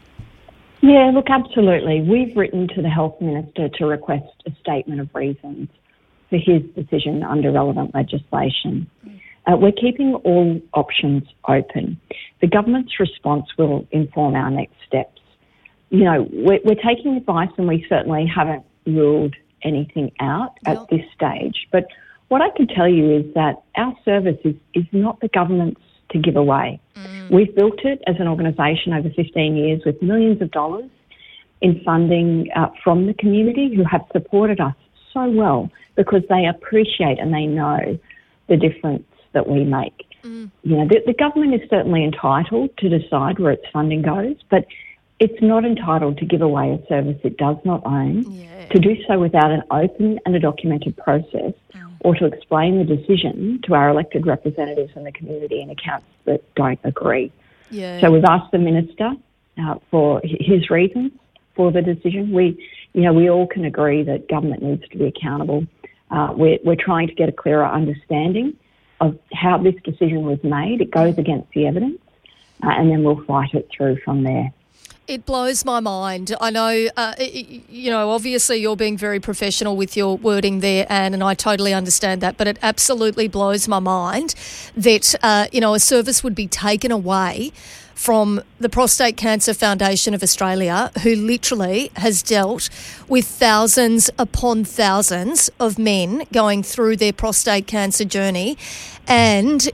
Yeah, look, absolutely. We've written to the Health Minister to request a statement of reasons for his decision under relevant legislation. We're keeping all options open. The government's response will inform our next steps. You know, we're taking advice, and we certainly haven't ruled anything out at this stage. But what I can tell you is that our service is not the government's to give away. We've built it as an organisation over 15 years with millions of dollars in funding from the community who have supported us so well because they appreciate and they know the difference that we make. You know, the government is certainly entitled to decide where its funding goes, but it's not entitled to give away a service it does not own, to do so without an open and a documented process, or to explain the decision to our elected representatives in the community in accounts that don't agree. Yeah. So we've asked the Minister for his reasons for the decision. We all can agree that government needs to be accountable. We're trying to get a clearer understanding of how this decision was made. It goes against the evidence, and then we'll fight it through from there. It blows my mind. I know, obviously you're being very professional with your wording there, Anne, and I totally understand that, but it absolutely blows my mind that, a service would be taken away from the Prostate Cancer Foundation of Australia, who literally has dealt with thousands upon thousands of men going through their prostate cancer journey. And,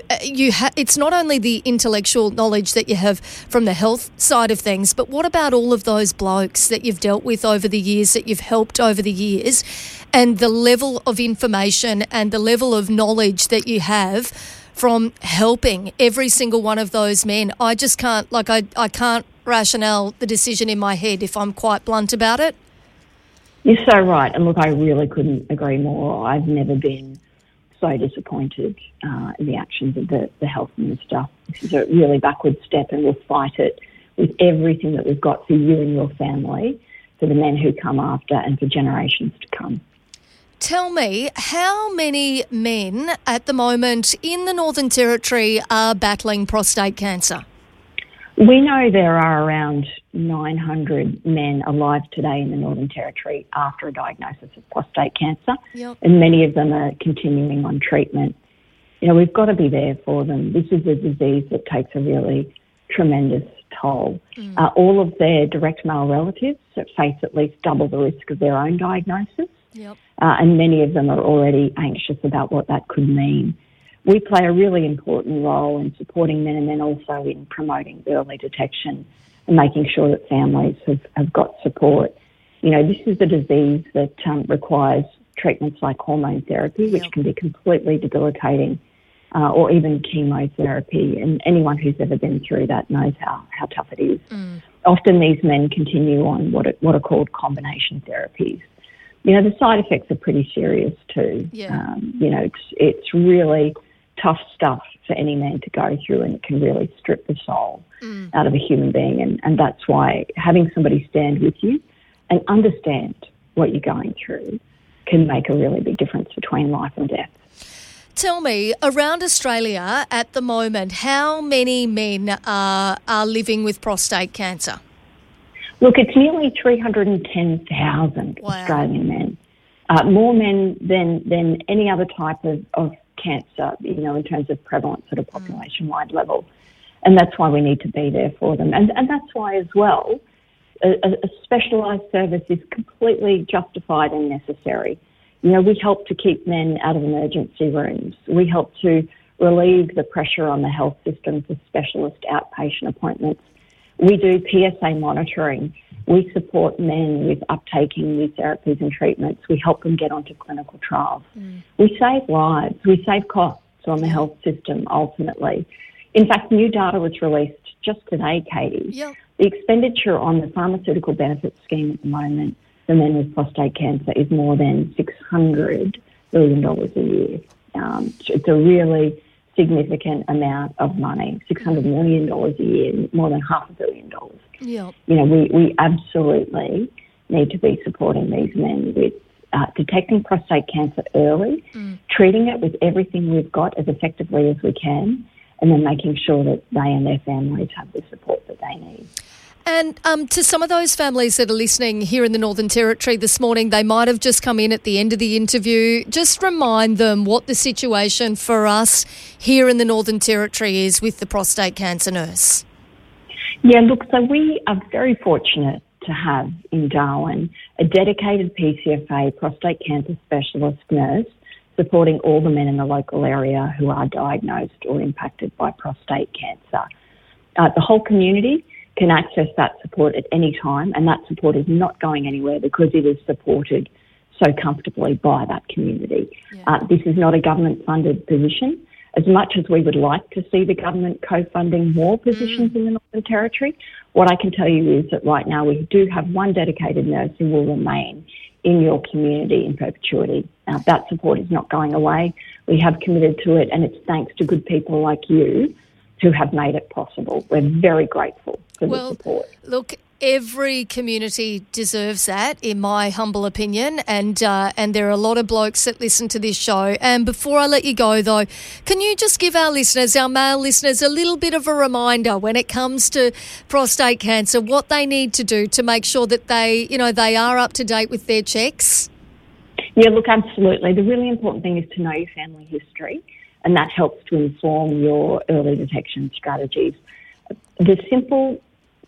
it's not only the intellectual knowledge that you have from the health side of things, but what about all of those blokes that you've dealt with over the years, that you've helped over the years, and the level of information and the level of knowledge that you have from helping every single one of those men? I just can't, I can't rationale the decision in my head, if I'm quite blunt about it. You're so right. And look, I really couldn't agree more. I've never been so disappointed in the actions of the Health Minister. This is a really backward step, and we'll fight it with everything that we've got for you and your family, for the men who come after and for generations to come. Tell me, how many men at the moment in the Northern Territory are battling prostate cancer? We know there are around 900 men alive today in the Northern Territory after a diagnosis of prostate cancer, and many of them are continuing on treatment. We've got to be there for them. This is a disease that takes a really tremendous toll. All of their direct male relatives face at least double the risk of their own diagnosis. And many of them are already anxious about what that could mean. We play a really important role in supporting men and then also in promoting early detection and making sure that families have got support. This is a disease that requires treatments like hormone therapy, which can be completely debilitating, or even chemotherapy. And anyone who's ever been through that knows how tough it is. Often these men continue on what are called combination therapies. The side effects are pretty serious too. It's really tough stuff for any man to go through, and it can really strip the soul out of a human being. And that's why having somebody stand with you and understand what you're going through can make a really big difference between life and death. Tell me, around Australia at the moment, how many men are living with prostate cancer? Look, it's nearly 310,000 Australian men. More men than any other type of cancer, in terms of prevalence at a population-wide level. And that's why we need to be there for them. And that's why, as well, a specialised service is completely justified and necessary. We help to keep men out of emergency rooms. We help to relieve the pressure on the health system for specialist outpatient appointments. We do PSA monitoring. We support men with uptaking new therapies and treatments. We help them get onto clinical trials. We save lives. We save costs on the health system, ultimately. In fact, new data was released just today, Katie. The expenditure on the pharmaceutical benefits scheme at the moment for men with prostate cancer is more than $600 billion a year. It's a really significant amount of money, $600 million a year, more than $500 million. We absolutely need to be supporting these men with detecting prostate cancer early, treating it with everything we've got as effectively as we can, and then making sure that they and their families have the support that they need. And to some of those families that are listening here in the Northern Territory this morning, they might have just come in at the end of the interview. Just remind them what the situation for us here in the Northern Territory is with the prostate cancer nurse. Yeah, look, so we are very fortunate to have in Darwin a dedicated PCFA prostate cancer specialist nurse supporting all the men in the local area who are diagnosed or impacted by prostate cancer. The whole community can access that support at any time, and that support is not going anywhere because it is supported so comfortably by that community. This is not a government-funded position. As much as we would like to see the government co-funding more positions in the Northern Territory, what I can tell you is that right now we do have one dedicated nurse who will remain in your community in perpetuity. That support is not going away. We have committed to it, and it's thanks to good people like you who have made it possible. We're very grateful for the support. Look, every community deserves that, in my humble opinion, and there are a lot of blokes that listen to this show. And before I let you go, though, can you just give our listeners, our male listeners, a little bit of a reminder when it comes to prostate cancer, what they need to do to make sure that they are up to date with their checks? Yeah, look, absolutely. The really important thing is to know your family history, and that helps to inform your early detection strategies. The simple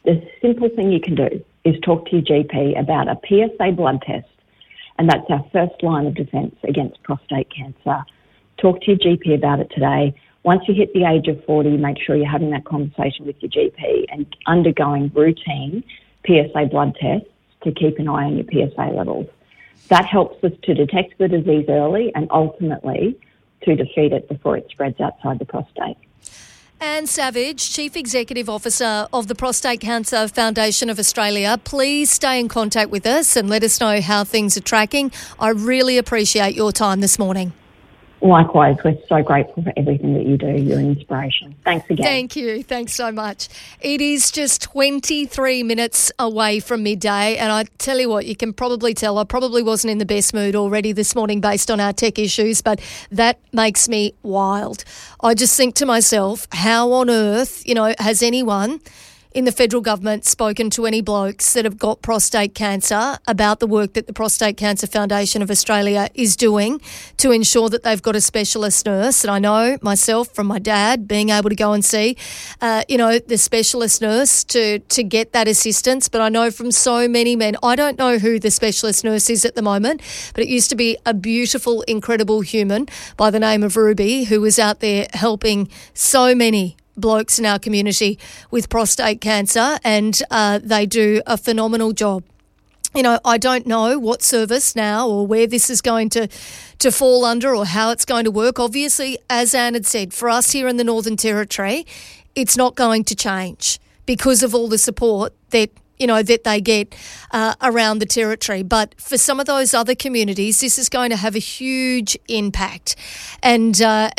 thing you can do is talk to your GP about a PSA blood test, and that's our first line of defence against prostate cancer. Talk to your GP about it today. Once you hit the age of 40, make sure you're having that conversation with your GP and undergoing routine PSA blood tests to keep an eye on your PSA levels. That helps us to detect the disease early and ultimately to defeat it before it spreads outside the prostate. Anne Savage, Chief Executive Officer of the Prostate Cancer Foundation of Australia. Please stay in contact with us and let us know how things are tracking. I really appreciate your time this morning. Likewise, we're so grateful for everything that you do. You're an inspiration. Thanks again. Thank you. Thanks so much. It is just 23 minutes away from midday, and I tell you what, you can probably tell I probably wasn't in the best mood already this morning based on our tech issues, but that makes me wild. I just think to myself, how on earth, has anyone in the federal government spoken to any blokes that have got prostate cancer about the work that the Prostate Cancer Foundation of Australia is doing to ensure that they've got a specialist nurse? And I know myself from my dad being able to go and see, the specialist nurse to get that assistance. But I know from so many men, I don't know who the specialist nurse is at the moment, but it used to be a beautiful, incredible human by the name of Ruby who was out there helping so many blokes in our community with prostate cancer, and they do a phenomenal job. I don't know what service now or where this is going to fall under or how it's going to work. Obviously, as Anne had said, for us here in the Northern Territory, it's not going to change because of all the support that they get around the Territory. But for some of those other communities, this is going to have a huge impact. And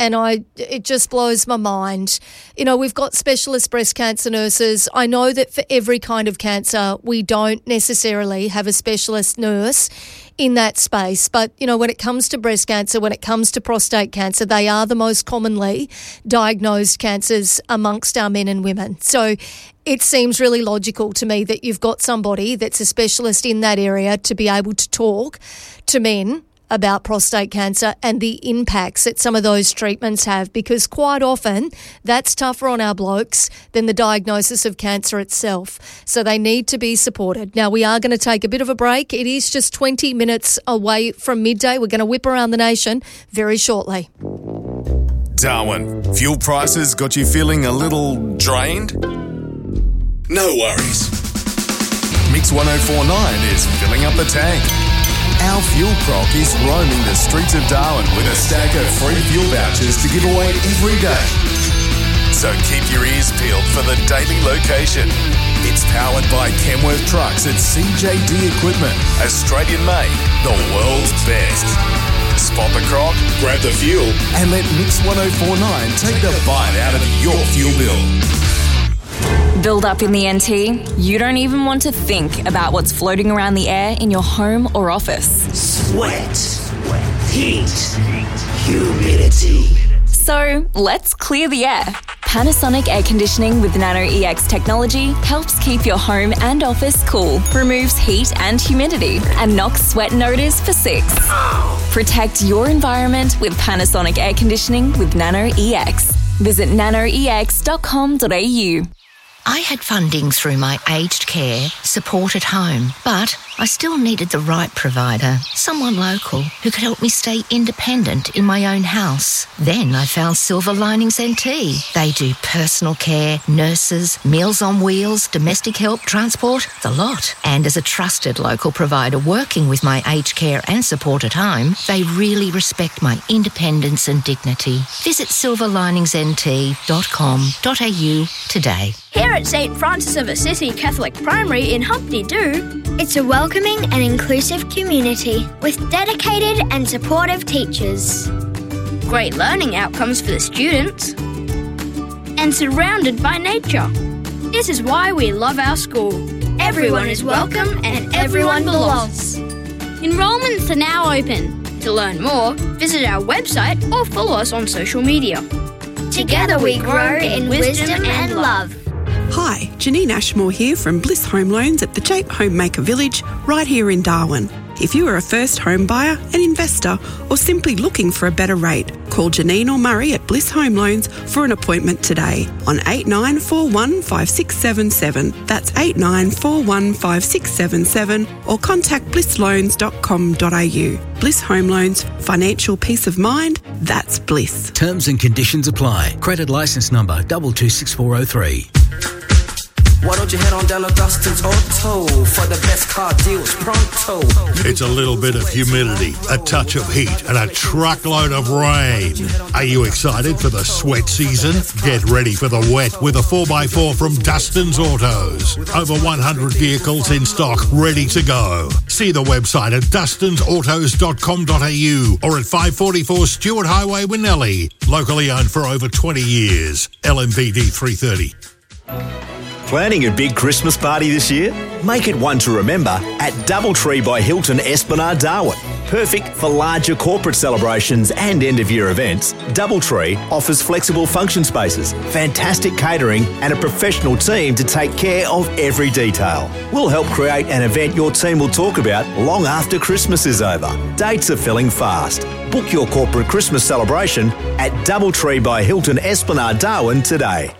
it just blows my mind. We've got specialist breast cancer nurses. I know that for every kind of cancer, we don't necessarily have a specialist nurse in that space. But, when it comes to breast cancer, when it comes to prostate cancer, they are the most commonly diagnosed cancers amongst our men and women. So it seems really logical to me that you've got somebody that's a specialist in that area to be able to talk to men about prostate cancer and the impacts that some of those treatments have, because quite often that's tougher on our blokes than the diagnosis of cancer itself. So they need to be supported. Now, we are going to take a bit of a break. It is just 20 minutes away from midday. We're going to whip around the nation very shortly. Darwin, fuel prices got you feeling a little drained? No worries. Mix 1049 is filling up the tank. Our fuel croc is roaming the streets of Darwin with a stack of free fuel vouchers to give away every day. So keep your ears peeled for the daily location. It's powered by Kenworth Trucks at CJD Equipment, Australian made, the world's best. Spot the croc, grab the fuel, and let Mix 1049 take the bite out of your fuel bill. Build up in the NT, you don't even want to think about what's floating around the air in your home or office. Sweat, heat, humidity. So let's clear the air. Panasonic Air Conditioning with Nano EX technology helps keep your home and office cool, removes heat and humidity, and knocks sweat and odours for 6. Protect your environment with Panasonic Air Conditioning with Nano EX. Visit nanoex.com.au. I had funding through my aged care support at home, but I still needed the right provider, someone local who could help me stay independent in my own house. Then I found Silver Linings NT. They do personal care, nurses, meals on wheels, domestic help, transport, the lot. And as a trusted local provider working with my aged care and support at home, they really respect my independence and dignity. Visit silverliningsnt.com.au today. Here at St. Francis of Assisi Catholic Primary in Humpty Doo, it's a welcoming and inclusive community with dedicated and supportive teachers. Great learning outcomes for the students. And surrounded by nature. This is why we love our school. Everyone is welcome and everyone belongs. Enrollments are now open. To learn more, visit our website or follow us on social media. Together we grow in wisdom and love. Hi, Janine Ashmore here from Bliss Home Loans at the Jape Homemaker Village, right here in Darwin. If you are a first home buyer, an investor, or simply looking for a better rate, call Janine or Murray at Bliss Home Loans for an appointment today on 89415677. That's 89415677, or contact blissloans.com.au. Bliss Home Loans, financial peace of mind, that's bliss. Terms and conditions apply. Credit licence number 226403. Why don't you head on down to Dustin's Auto for the best car deals pronto? It's a little bit of humidity, a touch of heat, and a truckload of rain. Are you excited for the sweat season? Get ready for the wet with a 4x4 from Dustin's Autos. Over 100 vehicles in stock, ready to go. See the website at dustinsautos.com.au or at 544 Stewart Highway, Winnellie. Locally owned for over 20 years. LMVD 330. Planning a big Christmas party this year? Make it one to remember at Doubletree by Hilton Esplanade, Darwin. Perfect for larger corporate celebrations and end-of-year events, Doubletree offers flexible function spaces, fantastic catering and a professional team to take care of every detail. We'll help create an event your team will talk about long after Christmas is over. Dates are filling fast. Book your corporate Christmas celebration at Doubletree by Hilton Esplanade, Darwin today.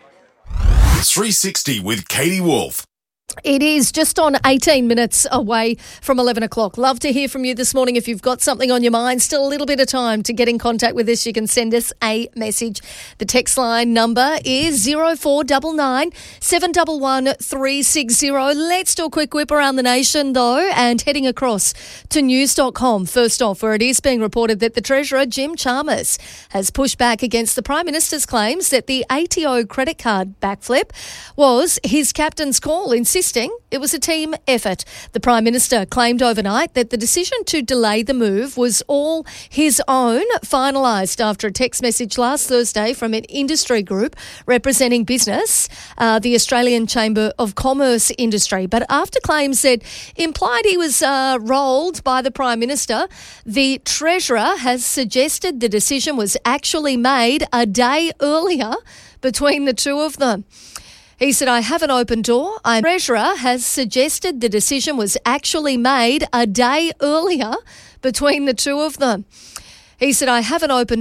360 with Katie Wolf. It is just on 18 minutes away from 11 o'clock. Love to hear from you this morning. If you've got something on your mind, still a little bit of time to get in contact with us. You can send us a message. The text line number is 0499 711 360. Let's do a quick whip around the nation, though, and heading across to news.com. First off, where it is being reported that the Treasurer, Jim Chalmers, has pushed back against the Prime Minister's claims that the ATO credit card backflip was his captain's call, insisting it was a team effort. The Prime Minister claimed overnight that the decision to delay the move was all his own, finalised after a text message last Thursday from an industry group representing business, the Australian Chamber of Commerce industry. But after claims that implied he was rolled by the Prime Minister, the Treasurer has suggested the decision was actually made a day earlier between the two of them. He said, I have an open door. The Treasurer has suggested the decision was actually made a day earlier between the two of them. He said, I have an open